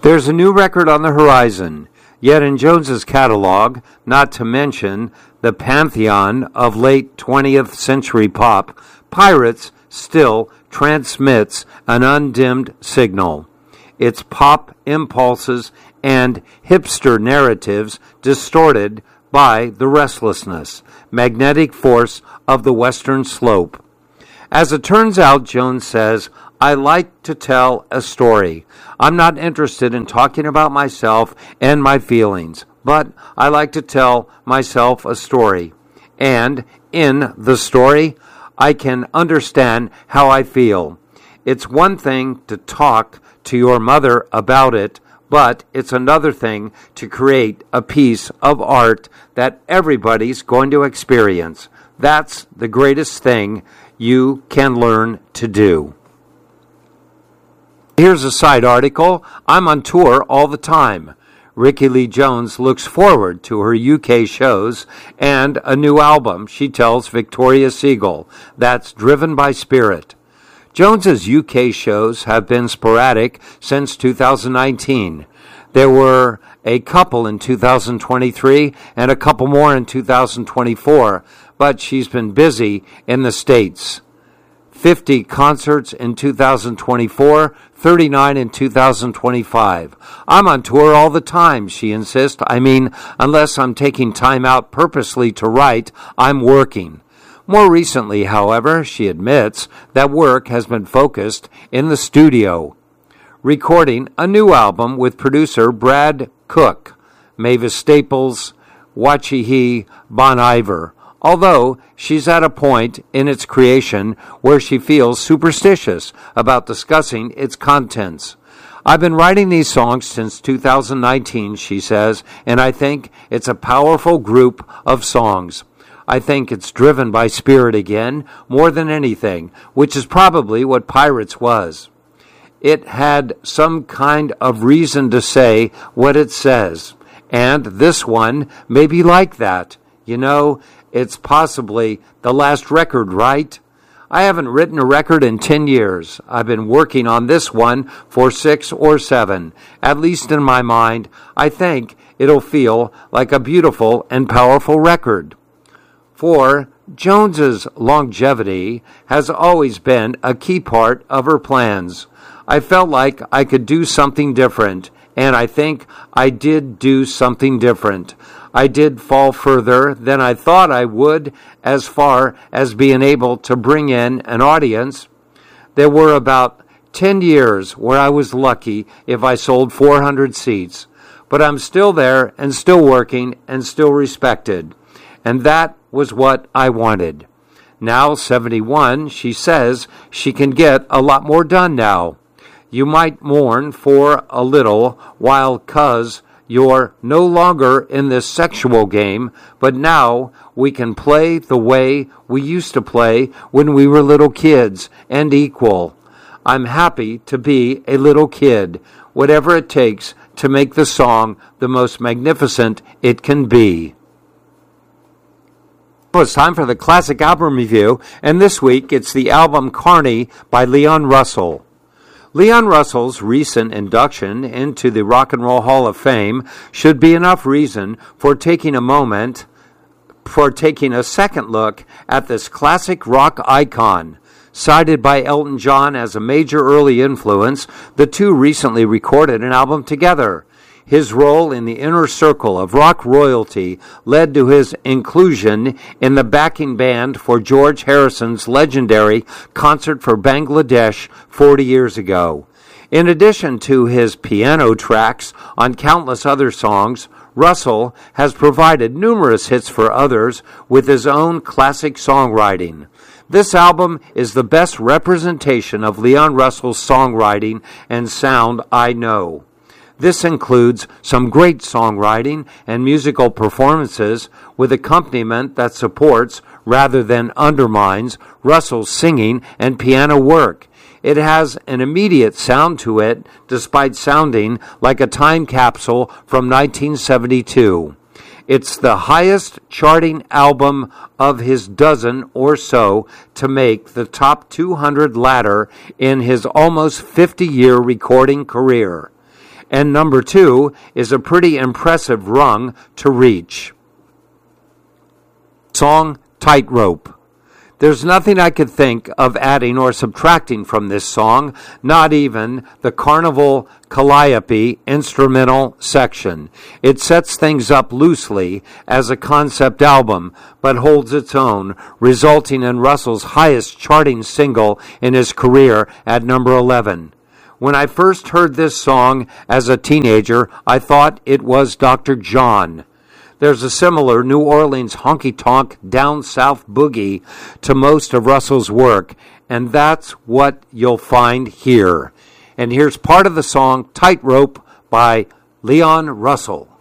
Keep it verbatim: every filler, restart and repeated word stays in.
There's a new record on the horizon, yet in Jones's catalog, not to mention the pantheon of late twentieth century pop, Pirates still transmits an undimmed signal. Its pop impulses and hipster narratives distorted by the restlessness, magnetic force of the western slope. As it turns out, Jones says, I like to tell a story. I'm not interested in talking about myself and my feelings, but I like to tell myself a story. And in the story, I can understand how I feel. It's one thing to talk to your mother about it, but it's another thing to create a piece of art that everybody's going to experience. That's the greatest thing you can learn to do. Here's a side article. I'm on tour all the time. Rickie Lee Jones looks forward to her U K shows and a new album, she tells Victoria Siegel, that's driven by spirit. Jones's U K shows have been sporadic since two thousand nineteen. There were a couple in two thousand twenty-three and a couple more in two thousand twenty-four, but she's been busy in the States. fifty concerts in two thousand twenty-four, thirty-nine in two thousand twenty-five. I'm on tour all the time, she insists. I mean, unless I'm taking time out purposely to write, I'm working. More recently, however, she admits that work has been focused in the studio, recording a new album with producer Brad Cook, Mavis Staples, Wachihi Bon Iver, although she's at a point in its creation where she feels superstitious about discussing its contents. I've been writing these songs since two thousand nineteen, she says, and I think it's a powerful group of songs. I think it's driven by spirit again, more than anything, which is probably what Pirates was. It had some kind of reason to say what it says, and this one may be like that. You know, it's possibly the last record, right? I haven't written a record in ten years. I've been working on this one for six or seven. At least in my mind, I think it'll feel like a beautiful and powerful record. For Jones's longevity has always been a key part of her plans. I felt like I could do something different, and I think I did do something different. I did fall further than I thought I would as far as being able to bring in an audience. There were about ten years where I was lucky if I sold four hundred seats, but I'm still there and still working and still respected. And that was what I wanted. Now, seventy-one, she says she can get a lot more done now. You might mourn for a little while 'cause you're no longer in this sexual game, but now we can play the way we used to play when we were little kids and equal. I'm happy to be a little kid, whatever it takes to make the song the most magnificent it can be. Well, it's time for the classic album review, and this week it's the album Carney by Leon Russell. Leon Russell's recent induction into the Rock and Roll Hall of Fame should be enough reason for taking a moment, for taking a second look at this classic rock icon. Cited by Elton John as a major early influence, the two recently recorded an album together. His role in the inner circle of rock royalty led to his inclusion in the backing band for George Harrison's legendary Concert for Bangladesh forty years ago. In addition to his piano tracks on countless other songs, Russell has provided numerous hits for others with his own classic songwriting. This album is the best representation of Leon Russell's songwriting and sound I know. This includes some great songwriting and musical performances with accompaniment that supports, rather than undermines, Russell's singing and piano work. It has an immediate sound to it, despite sounding like a time capsule from nineteen seventy-two. It's the highest charting album of his dozen or so to make the top two hundred ladder in his almost fifty-year recording career. and number two is a pretty impressive rung to reach. Song Tightrope. There's nothing I could think of adding or subtracting from this song, not even the Carnival Calliope instrumental section. It sets things up loosely as a concept album, but holds its own, resulting in Russell's highest charting single in his career at number eleven. When I first heard this song as a teenager, I thought it was Doctor John. There's a similar New Orleans honky-tonk down south boogie to most of Russell's work, and that's what you'll find here. And here's part of the song Tightrope by Leon Russell.